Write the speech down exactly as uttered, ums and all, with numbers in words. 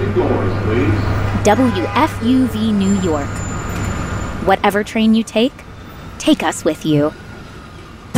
Closing doors, please. W F U V New York. Whatever train you take, take us with you.